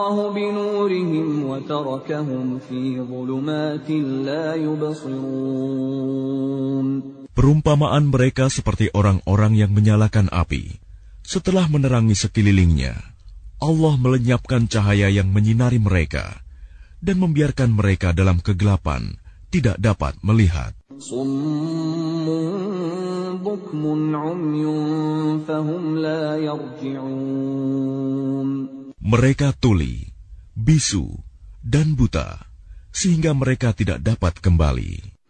بنورهم وتركهم في ظلمات لا يبصرون. Perumpamaan mereka seperti orang-orang yang menyalakan api. Setelah menerangi sekelilingnya, Allah melenyapkan cahaya yang menyinari mereka dan membiarkan mereka dalam kegelapan, tidak dapat melihat. صم بكم عمي فهم لا يرجعون. Mereka tuli, bisu, dan buta, sehingga mereka tidak dapat kembali.